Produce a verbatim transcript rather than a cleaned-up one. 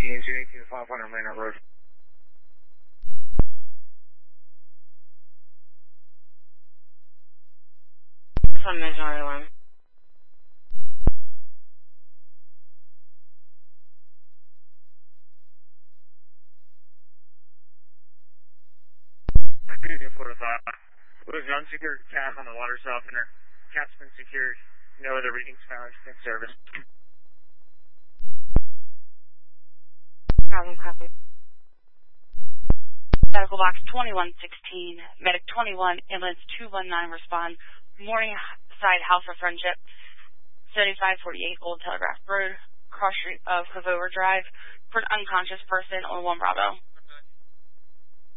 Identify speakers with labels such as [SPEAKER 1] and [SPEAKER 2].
[SPEAKER 1] eighteen, two eighteen, five hundred Maynard Road.
[SPEAKER 2] From Missouri one.
[SPEAKER 1] forty-five. It was an unsecured cap on the water softener. Cap's been secured. No other readings found in service.
[SPEAKER 2] Problem copy. Medical box twenty-one sixteen, medic twenty-one, ambulance two one nine respond. Morningside House of Friendship, seventy-five forty-eight Old Telegraph Road, cross street of Havover Drive, for an unconscious person on one Bravo.